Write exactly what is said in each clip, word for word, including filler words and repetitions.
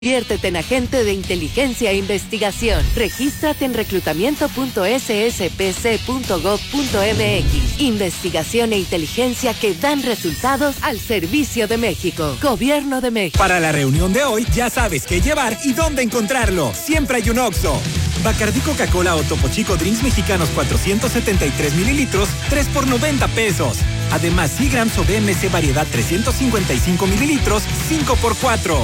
Conviértete en agente de inteligencia e investigación. Regístrate en reclutamiento punto ese ese pe ce punto gob punto eme equis. Investigación e inteligencia que dan resultados al servicio de México. Gobierno de México. Para la reunión de hoy, ya sabes qué llevar y dónde encontrarlo. Siempre hay un Oxxo. Bacardí Coca-Cola o Topo Chico Drinks mexicanos cuatrocientos setenta y tres mililitros, tres por noventa pesos. Además, Seagrams o B M C variedad trescientos cincuenta y cinco mililitros, cinco por cuatro.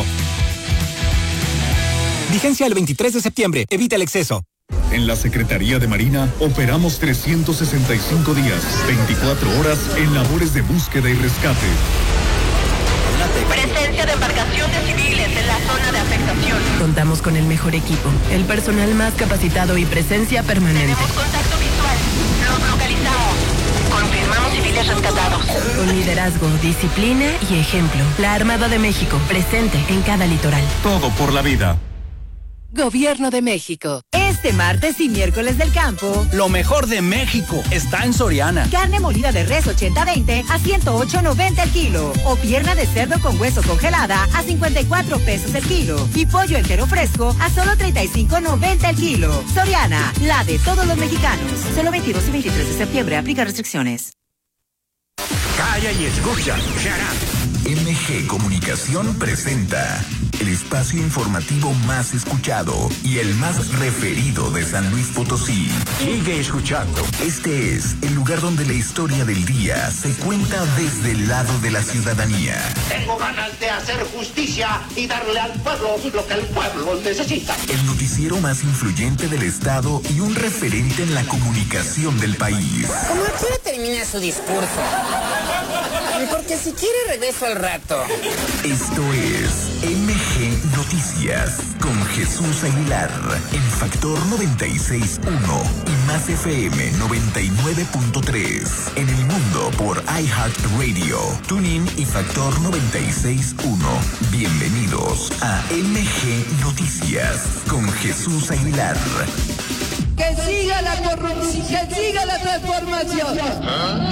Vigencia el veintitrés de septiembre. Evita el exceso. En la Secretaría de Marina operamos trescientos sesenta y cinco días, veinticuatro horas en labores de búsqueda y rescate. Presencia de embarcaciones civiles en la zona de afectación. Contamos con el mejor equipo, el personal más capacitado y presencia permanente. Tenemos contacto visual. Los localizamos. Confirmamos civiles rescatados. Con liderazgo, disciplina y ejemplo. La Armada de México, presente en cada litoral. Todo por la vida. Gobierno de México. Este martes y miércoles del campo, lo mejor de México está en Soriana. Carne molida de res ochenta veinte a ciento ocho noventa el kilo. O pierna de cerdo con hueso congelada a cincuenta y cuatro pesos el kilo. Y pollo entero fresco a solo treinta y cinco noventa el kilo. Soriana, la de todos los mexicanos. Solo veintidós y veintitrés de septiembre. Aplica restricciones. Calla y escucha. M G Comunicación presenta el espacio informativo más escuchado y el más referido de San Luis Potosí. Sigue escuchando. Este es el lugar donde la historia del día se cuenta desde el lado de la ciudadanía. Tengo ganas de hacer justicia y darle al pueblo lo que el pueblo necesita. El noticiero más influyente del estado y un referente en la comunicación del país. ¿Cómo a qué hora termina su discurso? Porque si quiere regreso al rato. Esto es M G Noticias con Jesús Aguilar en Factor noventa y seis punto uno y Más F M noventa y nueve punto tres. En el mundo por iHeartRadio, TuneIn y Factor noventa y seis punto uno. Bienvenidos a M G Noticias con Jesús Aguilar. Que siga la corrupción, que siga la transformación. ¿Ah?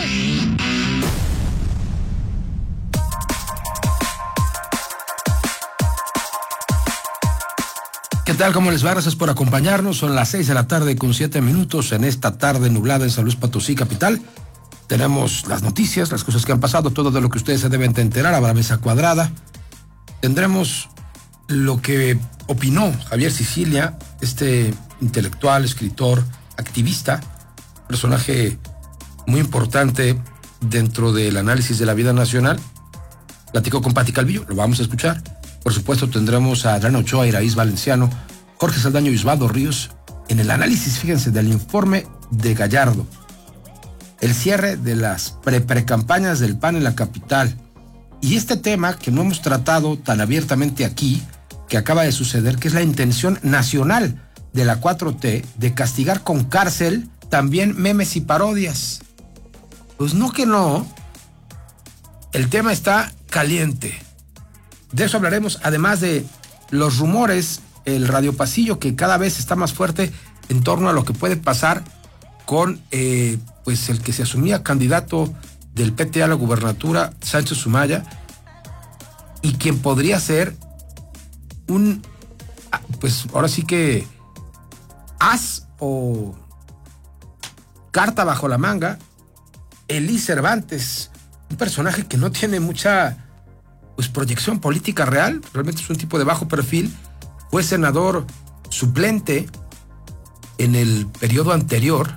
¿Qué tal? ¿Cómo les va? Gracias por acompañarnos. Son las seis de la tarde con siete minutos en esta tarde nublada en San Luis Potosí, capital. Tenemos las noticias, las cosas que han pasado, todo de lo que ustedes se deben de enterar. Habrá mesa cuadrada. Tendremos lo que opinó Javier Sicilia, este intelectual, escritor, activista, personaje muy importante dentro del análisis de la vida nacional. Platicó con Pati Calvillo, lo vamos a escuchar. Por supuesto, tendremos a Adriana Ochoa, Iraíz Valenciano, Jorge Saldaño y Osvaldo Ríos en el análisis, fíjense, del informe de Gallardo. El cierre de las pre-precampañas del P A N en la capital. Y este tema que no hemos tratado tan abiertamente aquí, que acaba de suceder, que es la intención nacional de la cuatro T de castigar con cárcel también memes y parodias. Pues no que no. El tema está caliente. De eso hablaremos, además de los rumores, el radiopasillo que cada vez está más fuerte en torno a lo que puede pasar con eh, pues el que se asumía candidato del P T a la gubernatura, Sánchez Sumaya, y quien podría ser un, pues ahora sí que as o carta bajo la manga, Elí Cervantes, un personaje que no tiene mucha pues proyección política real, realmente es un tipo de bajo perfil, fue senador suplente en el periodo anterior,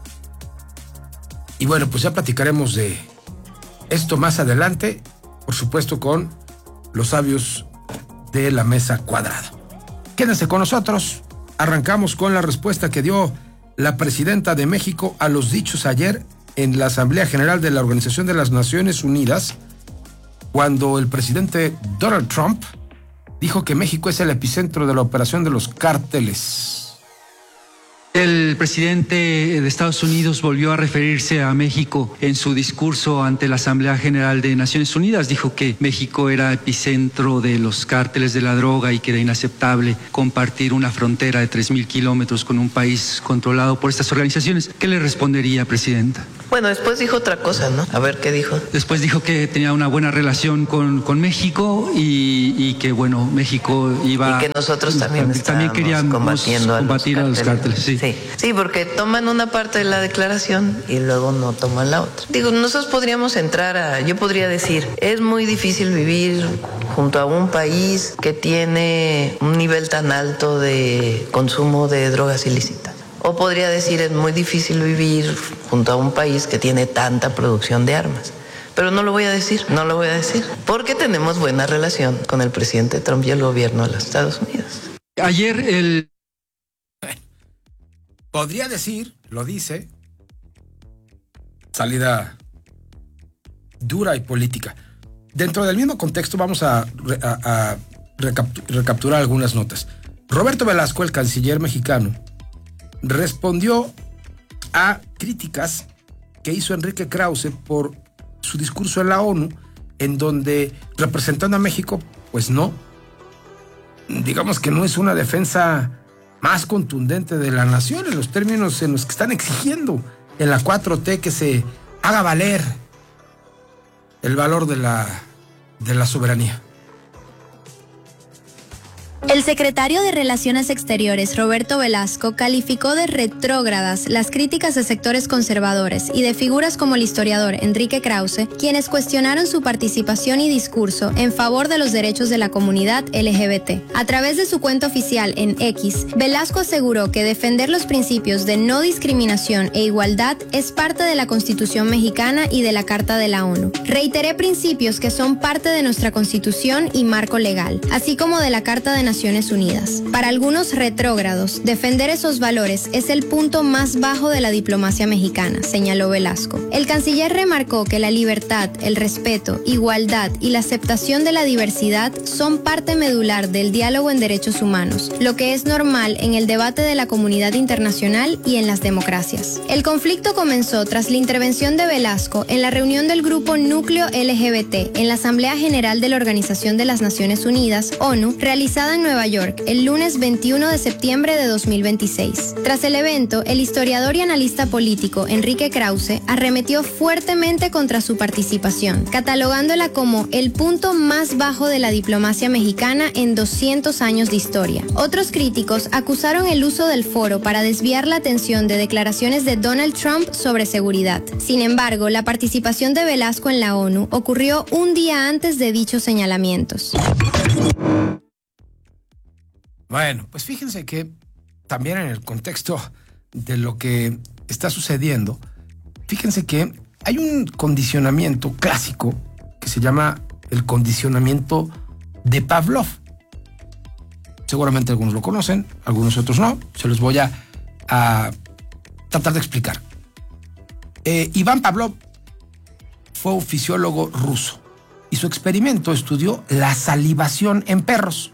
y bueno, pues ya platicaremos de esto más adelante, por supuesto con los sabios de la mesa cuadrada. Quédense con nosotros, arrancamos con la respuesta que dio la presidenta de México a los dichos ayer en la Asamblea General de la Organización de las Naciones Unidas, cuando el presidente Donald Trump dijo que México es el epicentro de la operación de los cárteles. El presidente de Estados Unidos volvió a referirse a México en su discurso ante la Asamblea General de Naciones Unidas. Dijo que México era epicentro de los cárteles de la droga y que era inaceptable compartir una frontera de tres mil kilómetros con un país controlado por estas organizaciones. ¿Qué le respondería, presidenta? Bueno, después dijo otra cosa, ¿no? A ver, ¿qué dijo? Después dijo que tenía una buena relación con, con México y, y que, bueno, México iba... Y que nosotros también estábamos también queríamos combatiendo combatir a los, a los cárteles. Sí. Sí. sí, porque toman una parte de la declaración y luego no toman la otra. Digo, nosotros podríamos entrar a... Yo podría decir, es muy difícil vivir junto a un país que tiene un nivel tan alto de consumo de drogas ilícitas. O podría decir, es muy difícil vivir junto a un país que tiene tanta producción de armas. Pero no lo voy a decir, no lo voy a decir, porque tenemos buena relación con el presidente Trump y el gobierno de los Estados Unidos. Ayer el... Podría decir, lo dice, salida dura y política. Dentro del mismo contexto vamos a, a, a recapt- recapturar algunas notas. Roberto Velasco, el canciller mexicano, respondió a críticas que hizo Enrique Krause por su discurso en la ONU, en donde, representando a México, pues no, digamos que no es una defensa más contundente de la nación en los términos en los que están exigiendo en la cuatro T que se haga valer el valor de la, de la soberanía. El secretario de Relaciones Exteriores, Roberto Velasco, calificó de retrógradas las críticas de sectores conservadores y de figuras como el historiador Enrique Krause, quienes cuestionaron su participación y discurso en favor de los derechos de la comunidad L G B T. A través de su cuenta oficial en X, Velasco aseguró que defender los principios de no discriminación e igualdad es parte de la Constitución mexicana y de la Carta de la ONU. Reiteré principios que son parte de nuestra Constitución y marco legal, así como de la Carta de Naciones Unidas. Para algunos retrógrados, defender esos valores es el punto más bajo de la diplomacia mexicana, señaló Velasco. El canciller remarcó que la libertad, el respeto, igualdad y la aceptación de la diversidad son parte medular del diálogo en derechos humanos, lo que es normal en el debate de la comunidad internacional y en las democracias. El conflicto comenzó tras la intervención de Velasco en la reunión del grupo Núcleo L G B T en la Asamblea General de la Organización de las Naciones Unidas, ONU, realizada en Nueva York el lunes veintiuno de septiembre de dos mil veintiséis. Tras el evento, el historiador y analista político Enrique Krause arremetió fuertemente contra su participación, catalogándola como el punto más bajo de la diplomacia mexicana en doscientos años de historia. Otros críticos acusaron el uso del foro para desviar la atención de declaraciones de Donald Trump sobre seguridad. Sin embargo, la participación de Velasco en la ONU ocurrió un día antes de dichos señalamientos. Bueno, pues fíjense que también en el contexto de lo que está sucediendo, fíjense que hay un condicionamiento clásico que se llama el condicionamiento de Pavlov. Seguramente algunos lo conocen, algunos otros no. Se los voy a, a tratar de explicar. Eh, Iván Pavlov fue un fisiólogo ruso y su experimento estudió la salivación en perros.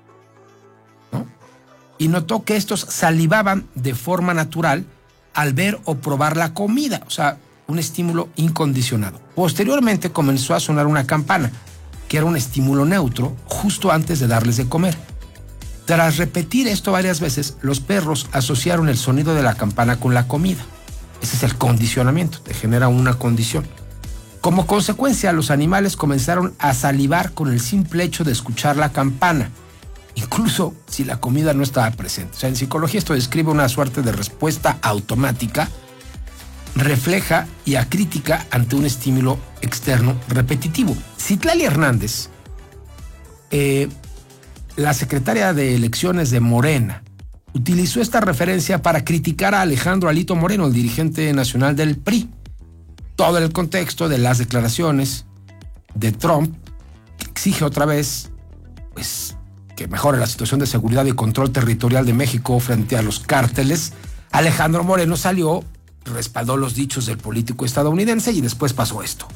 Y notó que estos salivaban de forma natural al ver o probar la comida, o sea, un estímulo incondicionado. Posteriormente comenzó a sonar una campana, que era un estímulo neutro, justo antes de darles de comer. Tras repetir esto varias veces, los perros asociaron el sonido de la campana con la comida. Ese es el condicionamiento, te genera una condición. Como consecuencia, los animales comenzaron a salivar con el simple hecho de escuchar la campana, incluso si la comida no estaba presente. O sea, en psicología esto describe una suerte de respuesta automática, refleja y acrítica ante un estímulo externo repetitivo. Citlali Hernández, eh, la secretaria de elecciones de Morena, utilizó esta referencia para criticar a Alejandro Alito Moreno, el dirigente nacional del P R I. Todo el contexto de las declaraciones de Trump, que exige otra vez, pues, que mejore la situación de seguridad y control territorial de México frente a los cárteles. Alejandro Moreno salió, respaldó los dichos del político estadounidense y después pasó esto.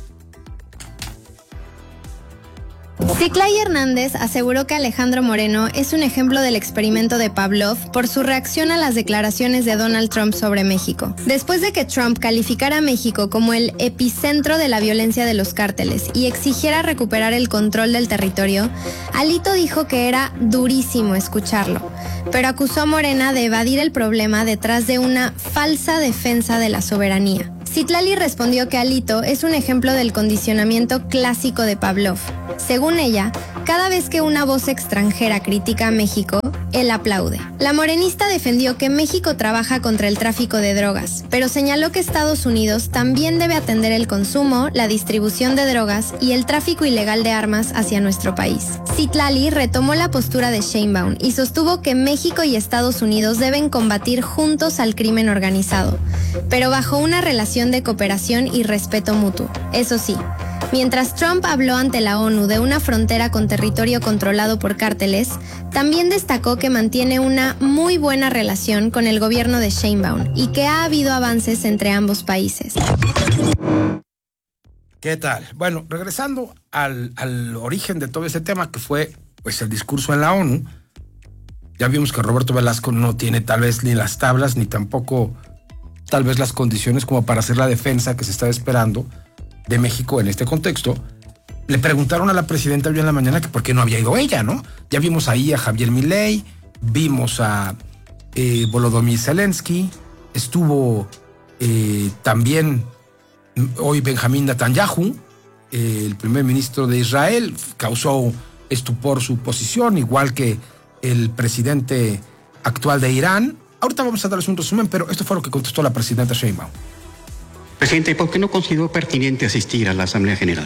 Citlali Hernández aseguró que Alejandro Moreno es un ejemplo del experimento de Pavlov por su reacción a las declaraciones de Donald Trump sobre México. Después de que Trump calificara a México como el epicentro de la violencia de los cárteles y exigiera recuperar el control del territorio, Alito dijo que era durísimo escucharlo, pero acusó a Morena de evadir el problema detrás de una falsa defensa de la soberanía. Citlali respondió que Alito es un ejemplo del condicionamiento clásico de Pavlov. Según ella, cada vez que una voz extranjera critica a México, él aplaude. La morenista defendió que México trabaja contra el tráfico de drogas, pero señaló que Estados Unidos también debe atender el consumo, la distribución de drogas y el tráfico ilegal de armas hacia nuestro país. Citlali retomó la postura de Sheinbaum y sostuvo que México y Estados Unidos deben combatir juntos al crimen organizado, pero bajo una relación de cooperación y respeto mutuo. Eso sí, mientras Trump habló ante la ONU de una frontera con territorio controlado por cárteles, también destacó que mantiene una muy buena relación con el gobierno de Sheinbaum y que ha habido avances entre ambos países. ¿Qué tal? Bueno, regresando al, al origen de todo ese tema, que fue pues el discurso en la ONU, ya vimos que Roberto Velasco no tiene tal vez ni las tablas ni tampoco tal vez las condiciones como para hacer la defensa que se estaba esperando de México en este contexto. Le preguntaron a la presidenta hoy en la mañana que por qué no había ido ella, ¿no? Ya vimos ahí a Javier Milei, vimos a eh, Volodymyr Zelensky, estuvo eh, también hoy Benjamín Netanyahu, eh, el primer ministro de Israel, causó estupor su posición, igual que el presidente actual de Irán. Ahorita vamos a darles un resumen, pero esto fue lo que contestó la presidenta Sheinbaum. Presidente, ¿por qué no consideró pertinente asistir a la Asamblea General?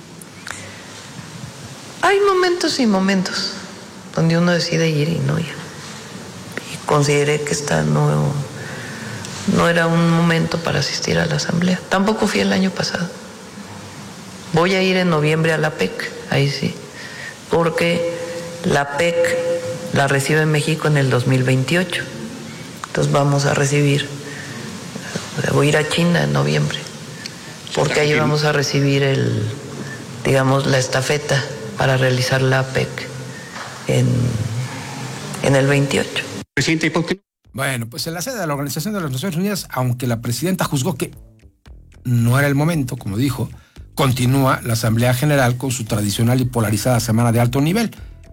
Hay momentos y momentos donde uno decide ir y no ir. Y consideré que esta no, no era un momento para asistir a la Asamblea. Tampoco fui el año pasado. Voy a ir en noviembre a la P E C, ahí sí, porque la P E C la recibe México en el dos mil veintiocho. Entonces vamos a recibir, voy a ir a China en noviembre, porque ahí vamos a recibir el, digamos, la estafeta para realizar la P E C en, en el veintiocho. Presidente, ¿por qué? Bueno, pues en la sede de la Organización de las Naciones Unidas, aunque la presidenta juzgó que no era el momento, como dijo, continúa la Asamblea General con su tradicional y polarizada semana de alto nivel.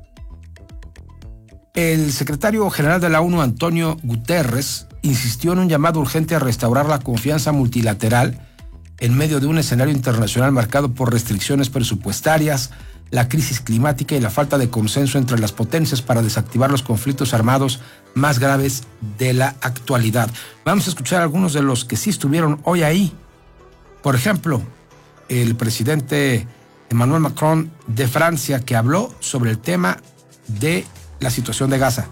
El secretario general de la ONU, Antonio Guterres, insistió en un llamado urgente a restaurar la confianza multilateral en medio de un escenario internacional marcado por restricciones presupuestarias, la crisis climática y la falta de consenso entre las potencias para desactivar los conflictos armados más graves de la actualidad. Vamos a escuchar algunos de los que sí estuvieron hoy ahí. Por ejemplo, el presidente Emmanuel Macron de Francia, que habló sobre el tema de la situación de Gaza.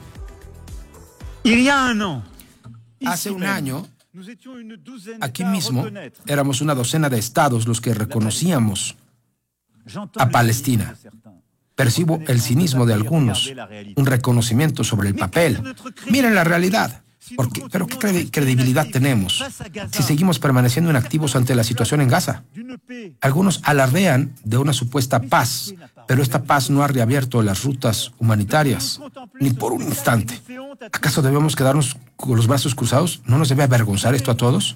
Hace un año, aquí mismo, éramos una docena de estados los que reconocíamos a Palestina. Percibo el cinismo de algunos, un reconocimiento sobre el papel. Miren la realidad. Porque, pero ¿qué credi- credibilidad tenemos si seguimos permaneciendo inactivos ante la situación en Gaza? Algunos alardean de una supuesta paz, pero esta paz no ha reabierto las rutas humanitarias, ni por un instante. ¿Acaso debemos quedarnos con los brazos cruzados? ¿No nos debe avergonzar esto a todos?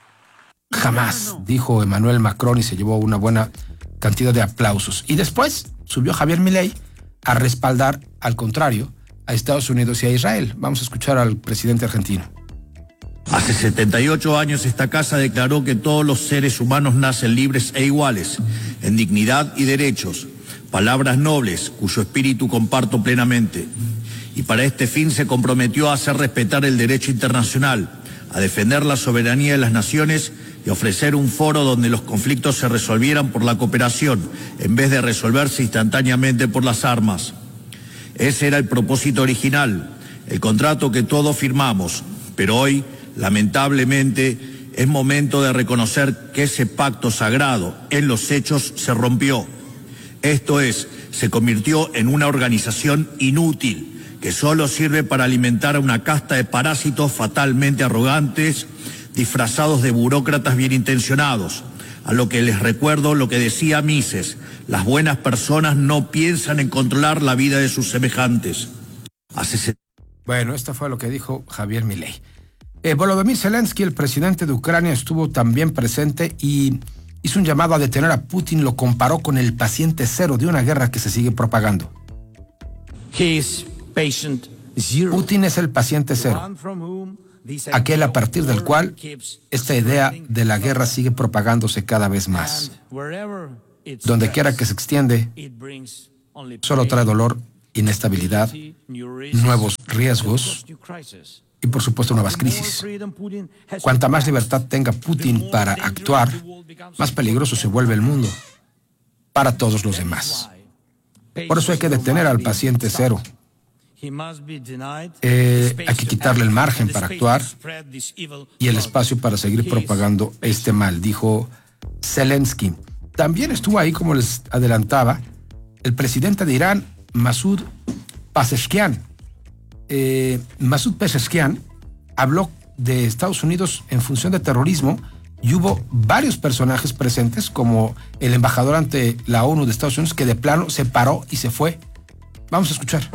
Jamás, dijo Emmanuel Macron, y se llevó una buena cantidad de aplausos. Y después subió Javier Milei a respaldar, al contrario, a Estados Unidos y a Israel. Vamos a escuchar al presidente argentino. Hace setenta y ocho años esta casa declaró que todos los seres humanos nacen libres e iguales, en dignidad y derechos, palabras nobles cuyo espíritu comparto plenamente. Y para este fin se comprometió a hacer respetar el derecho internacional, a defender la soberanía de las naciones y ofrecer un foro donde los conflictos se resolvieran por la cooperación, en vez de resolverse instantáneamente por las armas. Ese era el propósito original, el contrato que todos firmamos, pero hoy, lamentablemente, es momento de reconocer que ese pacto sagrado en los hechos se rompió. Esto es, se convirtió en una organización inútil que solo sirve para alimentar a una casta de parásitos fatalmente arrogantes, disfrazados de burócratas bien intencionados. A lo que les recuerdo lo que decía Mises: las buenas personas no piensan en controlar la vida de sus semejantes. Hace... Bueno, esto fue lo que dijo Javier Milei. Eh, Volodymyr Zelensky, el presidente de Ucrania, estuvo también presente y hizo un llamado a detener a Putin. Lo comparó con el paciente cero de una guerra que se sigue propagando. He is patient zero. Putin es el paciente cero, aquel a partir del cual esta idea de la guerra sigue propagándose cada vez más. Donde quiera que se extiende, solo trae dolor, inestabilidad, nuevos riesgos y, por supuesto, nuevas crisis. Cuanta más libertad tenga Putin para actuar, más peligroso se vuelve el mundo para todos los demás. Por eso hay que detener al paciente cero. Eh, hay que quitarle el margen para actuar y el espacio para seguir propagando este mal, dijo Zelensky. También estuvo ahí, como les adelantaba, el presidente de Irán, Masoud Pezeshkian. Eh, Masoud Pezeshkian habló de Estados Unidos en función de terrorismo y hubo varios personajes presentes, como el embajador ante la ONU de Estados Unidos, que de plano se paró y se fue. Vamos a escuchar.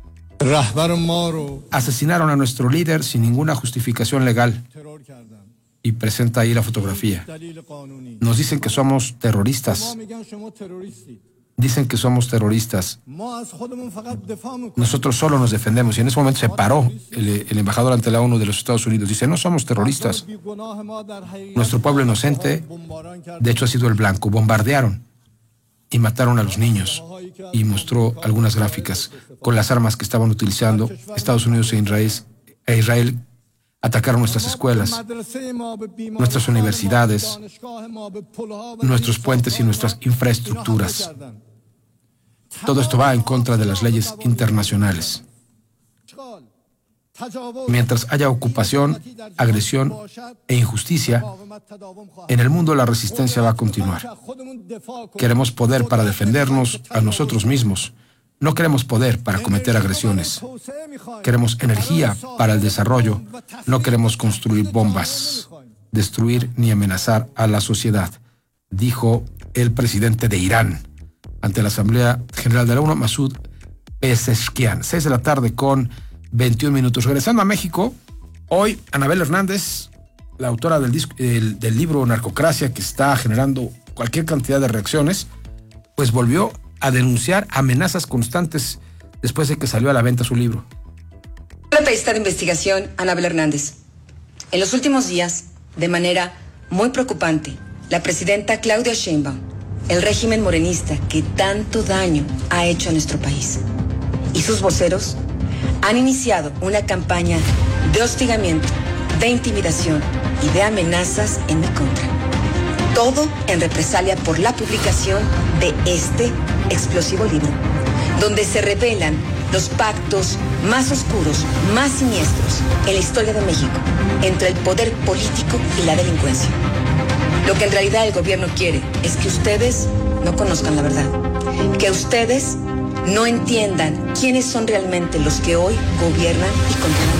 Asesinaron a nuestro líder sin ninguna justificación legal. Y presenta ahí la fotografía. Nos dicen que somos terroristas. Dicen que somos terroristas. Nosotros solo nos defendemos. Y en ese momento se paró el, el embajador ante la ONU de los Estados Unidos. Dice, no somos terroristas. Nuestro pueblo inocente, de hecho, ha sido el blanco. Bombardearon y mataron a los niños. Y mostró algunas gráficas con las armas que estaban utilizando. Estados Unidos e Israel, e Israel atacaron nuestras escuelas, nuestras universidades, nuestros puentes y nuestras infraestructuras. Todo esto va en contra de las leyes internacionales. Mientras haya ocupación, agresión e injusticia, en el mundo la resistencia va a continuar. Queremos poder para defendernos a nosotros mismos. No queremos poder para cometer agresiones. Queremos energía para el desarrollo. No queremos construir bombas, destruir ni amenazar a la sociedad, dijo el presidente de Irán ante la Asamblea General de la ONU, Masoud Pezeshkian. Seis de la tarde con veintiún minutos. Regresando a México, hoy Anabel Hernández, la autora del, disco, del, del libro Narcocracia, que está generando cualquier cantidad de reacciones, pues volvió a denunciar amenazas constantes después de que salió a la venta su libro. La periodista de investigación Anabel Hernández. En los últimos días, de manera muy preocupante, la presidenta Claudia Sheinbaum, el régimen morenista que tanto daño ha hecho a nuestro país, y sus voceros han iniciado una campaña de hostigamiento, de intimidación y de amenazas en mi contra. Todo en represalia por la publicación de este explosivo libro, donde se revelan los pactos más oscuros, más siniestros en la historia de México, entre el poder político y la delincuencia. Lo que en realidad el gobierno quiere es que ustedes no conozcan la verdad, que ustedes no entiendan quiénes son realmente los que hoy gobiernan y controlan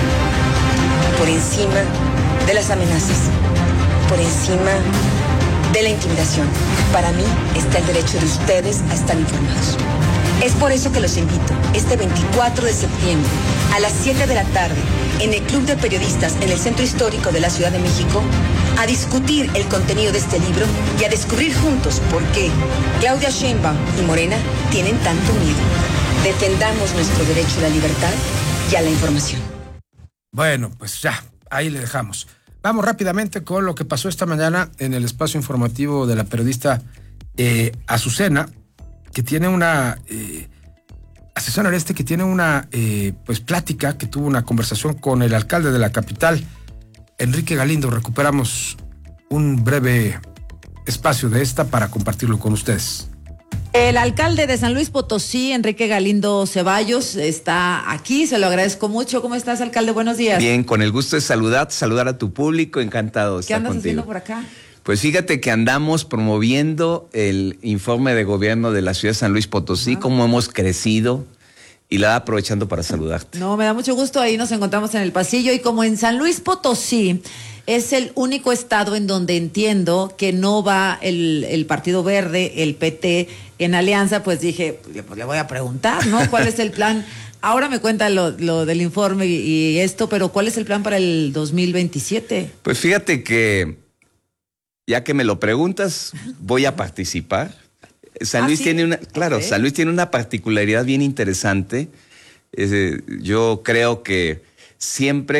México. Por encima de las amenazas, por encima de la intimidación, para mí está el derecho de ustedes a estar informados. Es por eso que los invito este veinticuatro de septiembre a las siete de la tarde en el Club de Periodistas en el Centro Histórico de la Ciudad de México a discutir el contenido de este libro y a descubrir juntos por qué Claudia Sheinbaum y Morena tienen tanto miedo. Defendamos nuestro derecho a la libertad y a la información. Bueno, pues ya, ahí le dejamos. Vamos rápidamente con lo que pasó esta mañana en el espacio informativo de la periodista eh, Azucena, que tiene una eh, Azucena Oreste, que tiene una eh, pues plática, que tuvo una conversación con el alcalde de la capital, Enrique Galindo. Recuperamos un breve espacio de esta para compartirlo con ustedes. El alcalde de San Luis Potosí, Enrique Galindo Ceballos, está aquí, se lo agradezco mucho. ¿Cómo estás, alcalde? Buenos días. Bien, con el gusto de saludar, saludar a tu público, encantado de estar contigo. ¿Qué andas haciendo por acá? Pues fíjate que andamos promoviendo el informe de gobierno de la ciudad de San Luis Potosí, uh-huh. cómo hemos crecido, y la aprovechando para saludarte. No, me da mucho gusto, ahí nos encontramos en el pasillo, y como en San Luis Potosí es el único estado en donde entiendo que no va el, el Partido Verde, el P T, en alianza, pues dije, pues le voy a preguntar, ¿no? ¿Cuál es el plan? Ahora me cuenta lo, lo del informe y, y esto, pero ¿cuál es el plan para el dos mil veintisiete? Pues fíjate que, ya que me lo preguntas, voy a participar. San ¿Ah, Luis sí? tiene una, claro, okay. San Luis tiene una particularidad bien interesante. Eh, yo creo que siempre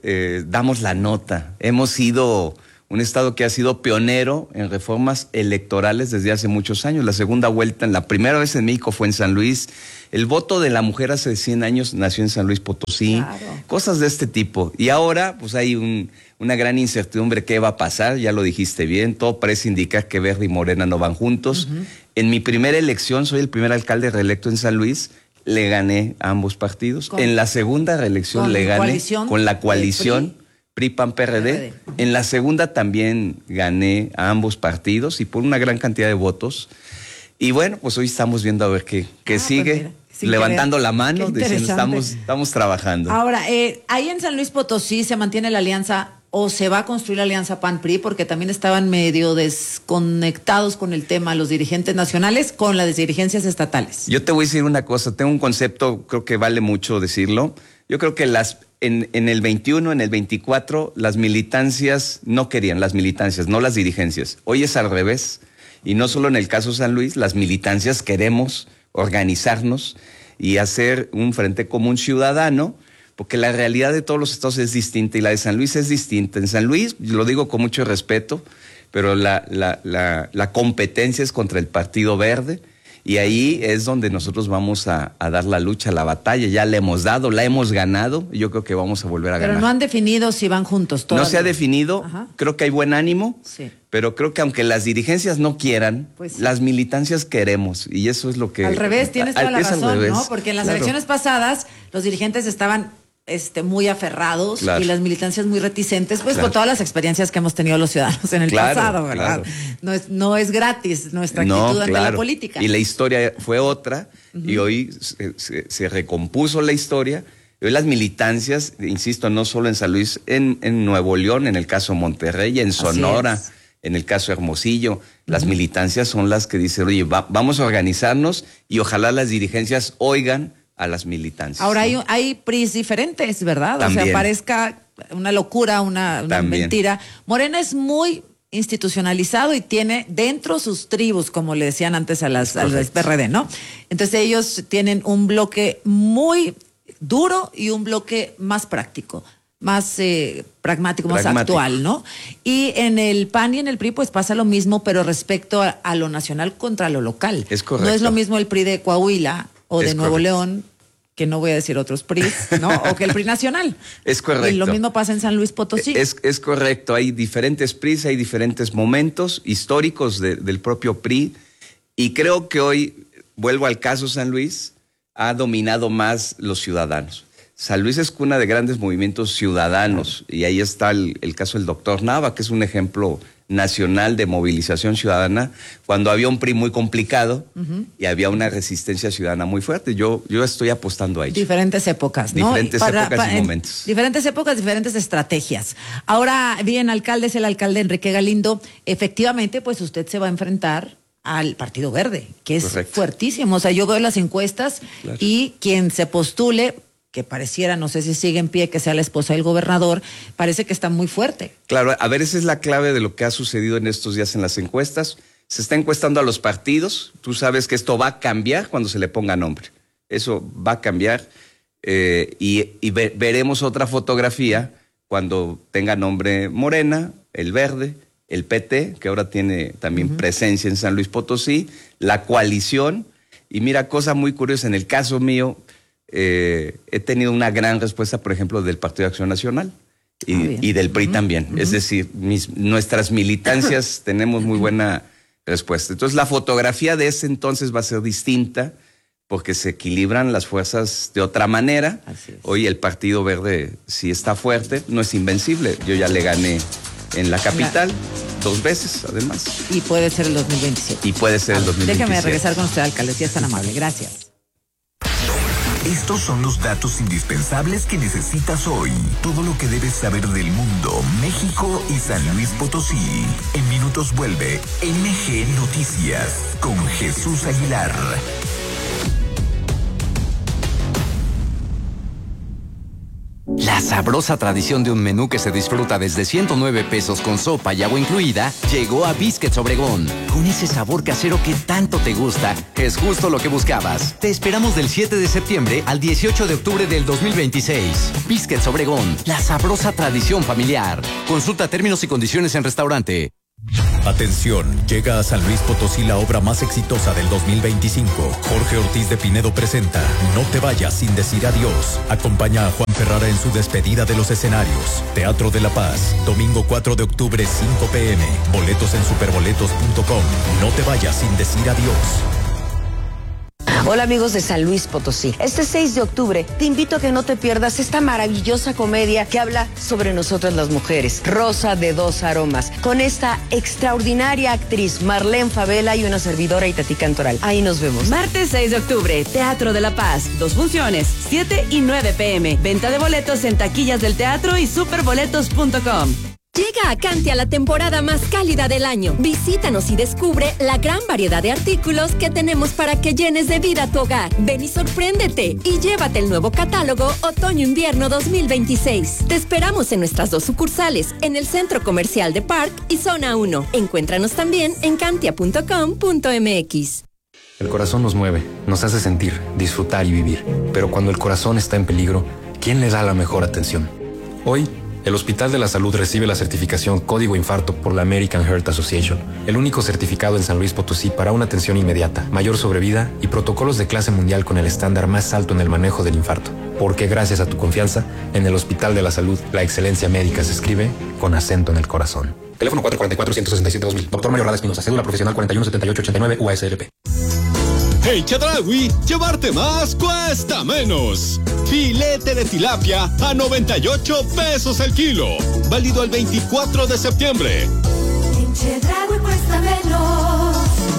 eh, damos la nota. Hemos sido un estado que ha sido pionero en reformas electorales desde hace muchos años. La segunda vuelta, la primera vez en México fue en San Luis. El voto de la mujer hace cien años nació en San Luis Potosí. Claro. Cosas de este tipo. Y ahora, pues hay un, una gran incertidumbre. ¿Qué va a pasar? Ya lo dijiste bien. Todo parece indicar que Verde y Morena no van juntos. Uh-huh. En mi primera elección, soy el primer alcalde reelecto en San Luis. Le gané a ambos partidos. ¿Con? En la segunda reelección le gané con la coalición P R I, P A N, P R D. P R D. En la segunda también gané a ambos partidos y por una gran cantidad de votos. Y bueno, pues hoy estamos viendo a ver qué, qué ah, sigue, pues levantando la mano, diciendo estamos, estamos trabajando. Ahora, eh, ahí en San Luis Potosí se mantiene la alianza o se va a construir la alianza P A N P R I, porque también estaban medio desconectados con el tema los dirigentes nacionales con las dirigencias estatales. Yo te voy a decir una cosa, tengo un concepto, creo que vale mucho decirlo. Yo creo que las en, en el veintiuno, en el veinticuatro, las militancias no querían, las militancias, no las dirigencias. Hoy es al revés. Y no solo en el caso San Luis, las militancias queremos organizarnos y hacer un frente común ciudadano, porque la realidad de todos los estados es distinta y la de San Luis es distinta. En San Luis, lo digo con mucho respeto, pero la, la, la, la competencia es contra el Partido Verde y ahí es donde nosotros vamos a, a dar la lucha, la batalla. Ya la hemos dado, la hemos ganado y yo creo que vamos a volver a pero ganar. Pero no han definido si van juntos todos. No se ha definido, Ajá. creo que hay buen ánimo. Sí. Pero creo que aunque las dirigencias no quieran, pues sí. las militancias queremos. Y eso es lo que... Al revés, tienes toda la razón, ¿no? Porque en las claro. elecciones pasadas los dirigentes estaban este, muy aferrados claro. y las militancias muy reticentes, pues claro. por todas las experiencias que hemos tenido los ciudadanos en el claro, pasado, ¿verdad? Claro. No es, no es gratis nuestra actitud no, ante claro. la política. Y la historia fue otra, uh-huh. y hoy se, se, se recompuso la historia. Hoy las militancias, insisto, no solo en San Luis, en, en Nuevo León, en el caso Monterrey, en Sonora, en el caso Hermosillo, las uh-huh. militancias son las que dicen, oye, va, vamos a organizarnos y ojalá las dirigencias oigan a las militancias. Ahora ¿no? hay, hay P R Is diferentes, ¿verdad? También. O sea, parezca una locura, una, una mentira. Morena es muy institucionalizado y tiene dentro sus tribus, como le decían antes a las, a las P R D, ¿no? Entonces ellos tienen un bloque muy duro y un bloque más práctico, más eh, pragmático, más pragmático. actual, ¿no? Y en el P A N y en el P R I pues pasa lo mismo, pero respecto a, a lo nacional contra lo local. Es correcto. No es lo mismo el P R I de Coahuila o de es Nuevo correcto. León, que no voy a decir otros P R Is, ¿no? O que el P R I nacional. Es correcto. Y lo mismo pasa en San Luis Potosí. Es, es correcto, hay diferentes P R Is, hay diferentes momentos históricos de, del propio P R I, y creo que hoy, vuelvo al caso San Luis, ha dominado más los ciudadanos. San Luis es cuna de grandes movimientos ciudadanos, y ahí está el, el caso del doctor Nava, que es un ejemplo nacional de movilización ciudadana, cuando había un P R I muy complicado uh-huh. y había una resistencia ciudadana muy fuerte. Yo, yo estoy apostando a ello. Diferentes épocas, ¿no? Diferentes para, épocas para, y momentos. Diferentes épocas, diferentes estrategias. Ahora, bien, alcalde, es el alcalde Enrique Galindo. Efectivamente, pues usted se va a enfrentar al Partido Verde, que es Correcto. fuertísimo. O sea, yo veo las encuestas claro. y quien se postule, que pareciera, no sé si sigue en pie, que sea la esposa del gobernador, parece que está muy fuerte. Claro, a ver, esa es la clave de lo que ha sucedido en estos días en las encuestas. Se está encuestando a los partidos. Tú sabes que esto va a cambiar cuando se le ponga nombre. Eso va a cambiar eh, y, y ve, veremos otra fotografía cuando tenga nombre Morena, el Verde, el P T, que ahora tiene también uh-huh. presencia en San Luis Potosí, la coalición. Y mira, cosa muy curiosa, en el caso mío, eh, he tenido una gran respuesta, por ejemplo, del Partido de Acción Nacional y, ah, y del P R I uh-huh. también. Uh-huh. Es decir, mis, nuestras militancias tenemos muy buena respuesta. Entonces, la fotografía de ese entonces va a ser distinta porque se equilibran las fuerzas de otra manera. Hoy el Partido Verde sí está fuerte, no es invencible. Yo ya le gané en la capital, claro. dos veces además. Y puede ser el dos mil veintisiete. Y puede ser el dos mil veintisiete. Déjeme regresar con usted, alcalde, si es tan amable. Gracias. Estos son los datos indispensables que necesitas hoy. Todo lo que debes saber del mundo, México y San Luis Potosí. En minutos vuelve M G Noticias con Jesús Aguilar. La La sabrosa tradición de un menú que se disfruta desde ciento nueve pesos con sopa y agua incluida llegó a Biscuits Obregón. Con ese sabor casero que tanto te gusta, es justo lo que buscabas. Te esperamos del siete de septiembre al dieciocho de octubre del dos mil veintiséis. Biscuits Obregón, la sabrosa tradición familiar. Consulta términos y condiciones en restaurante. Atención, llega a San Luis Potosí la obra más exitosa del dos mil veinticinco. Jorge Ortiz de Pinedo presenta No te vayas sin decir adiós. Acompaña a Juan Ferrara en su despedida de los escenarios. Teatro de la Paz, domingo cuatro de octubre, cinco pe eme. Boletos en superboletos punto com. No te vayas sin decir adiós. Hola amigos de San Luis Potosí. Este seis de octubre te invito a que no te pierdas esta maravillosa comedia que habla sobre nosotras las mujeres, Rosa de dos aromas, con esta extraordinaria actriz Marlene Favela y una servidora Itatí Cantoral. Ahí nos vemos. Martes seis de octubre, Teatro de la Paz, dos funciones, siete y nueve pe eme. Venta de boletos en taquillas del teatro y superboletos punto com. Llega a Cantia la temporada más cálida del año. Visítanos y descubre la gran variedad de artículos que tenemos para que llenes de vida tu hogar. Ven y sorpréndete y llévate el nuevo catálogo Otoño-Invierno dos mil veintiséis. Te esperamos en nuestras dos sucursales, en el Centro Comercial de Park y Zona uno. Encuéntranos también en cantia punto com punto eme equis. El corazón nos mueve, nos hace sentir, disfrutar y vivir. Pero cuando el corazón está en peligro, ¿quién le da la mejor atención? Hoy, el Hospital de la Salud recibe la certificación Código Infarto por la American Heart Association, el único certificado en San Luis Potosí para una atención inmediata, mayor sobrevida y protocolos de clase mundial con el estándar más alto en el manejo del infarto. Porque gracias a tu confianza, en el Hospital de la Salud, la excelencia médica se escribe con acento en el corazón. Teléfono cuatro cuatro cuatro, uno seis siete, dos mil. Doctor Mario Rada Espinosa, cédula profesional cuarenta y uno setenta y ocho ochenta y nueve U A S L P. En Chedraui, llevarte más cuesta menos. Filete de tilapia a noventa y ocho pesos el kilo. Válido el veinticuatro de septiembre. En Chedraui cuesta menos.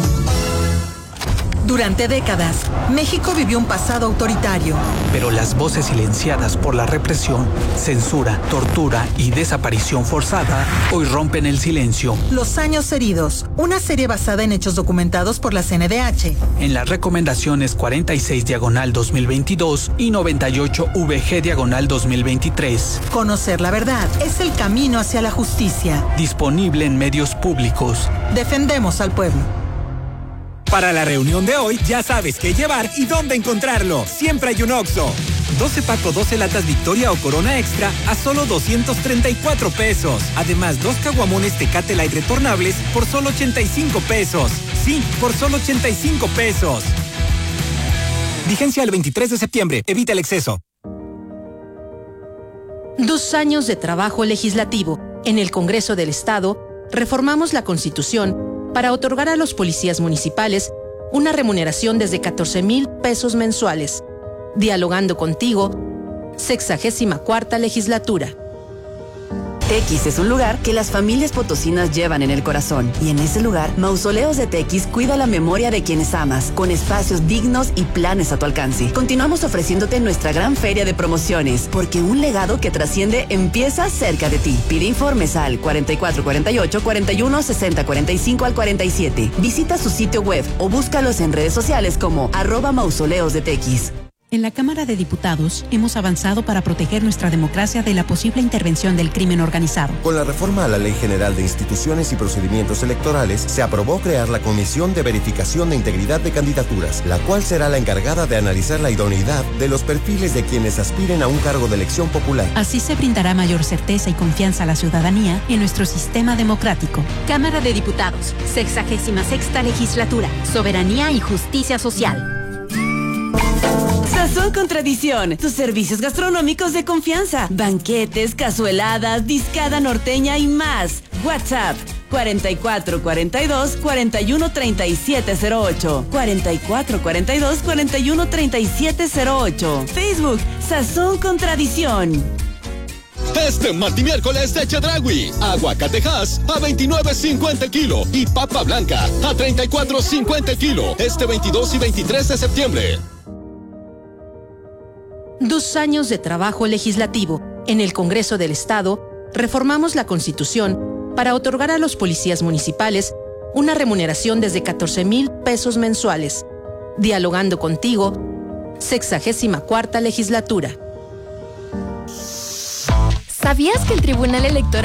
Durante décadas, México vivió un pasado autoritario. Pero las voces silenciadas por la represión, censura, tortura y desaparición forzada hoy rompen el silencio. Los años heridos, una serie basada en hechos documentados por la C N D H. En las recomendaciones cuarenta y seis diagonal dos mil veintidós y noventa y ocho V G diagonal dos mil veintitrés. Conocer la verdad es el camino hacia la justicia. Disponible en medios públicos. Defendemos al pueblo. Para la reunión de hoy, ya sabes qué llevar y dónde encontrarlo. Siempre hay un Oxxo. doce paco, doce latas Victoria o Corona Extra a solo doscientos treinta y cuatro pesos. Además, dos caguamones Tecate Light retornables por solo ochenta y cinco pesos. Sí, por solo ochenta y cinco pesos. Vigencia el veintitrés de septiembre. Evita el exceso. Dos años de trabajo legislativo. En el Congreso del Estado, reformamos la Constitución para otorgar a los policías municipales una remuneración desde catorce mil pesos mensuales. Dialogando contigo, sexagésima cuarta legislatura. Tequis es un lugar que las familias potosinas llevan en el corazón. Y en ese lugar, Mausoleos de Tequis cuida la memoria de quienes amas, con espacios dignos y planes a tu alcance. Continuamos ofreciéndote nuestra gran feria de promociones, porque un legado que trasciende empieza cerca de ti. Pide informes al cuarenta y cuatro cuarenta y ocho, cuarenta y uno sesenta cuarenta y cinco al cuarenta y siete. Visita su sitio web o búscalos en redes sociales como arroba Mausoleos de Tequis. En la Cámara de Diputados hemos avanzado para proteger nuestra democracia de la posible intervención del crimen organizado. Con la reforma a la Ley General de Instituciones y Procedimientos Electorales, se aprobó crear la Comisión de Verificación de Integridad de Candidaturas, la cual será la encargada de analizar la idoneidad de los perfiles de quienes aspiren a un cargo de elección popular. Así se brindará mayor certeza y confianza a la ciudadanía en nuestro sistema democrático. Cámara de Diputados, sexagésima sexta legislatura, soberanía y justicia social. Sazón con tradición, tus servicios gastronómicos de confianza, banquetes, cazueladas, discada norteña y más. WhatsApp cuarenta y cuatro cuarenta y dos, cuarenta y uno treinta y siete cero ocho, cuarenta y cuatro cuarenta y dos, cuarenta y uno treinta y siete cero ocho. Facebook, Sazón con tradición. Este martes y miércoles de Chedraui, aguacatejas a veintinueve cincuenta el kilo y papa blanca a treinta y cuatro cincuenta el kilo. Este veintidós y veintitrés de septiembre. Dos años de trabajo legislativo. En el Congreso del Estado, reformamos la Constitución para otorgar a los policías municipales una remuneración desde catorce mil pesos mensuales. Dialogando contigo, sexagésima cuarta legislatura. ¿Sabías que el Tribunal Electoral